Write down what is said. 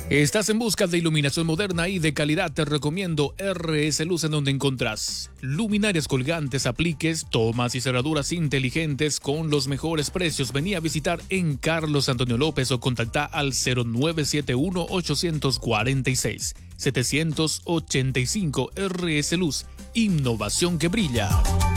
¿Estás en busca de iluminación moderna y de calidad? Te recomiendo RS Luz, en donde encontrás luminarias colgantes, apliques, tomas y cerraduras inteligentes con los mejores precios. Vení a visitar en Carlos Antonio López o contacta al 0971-846-785. RS Luz, innovación que brilla.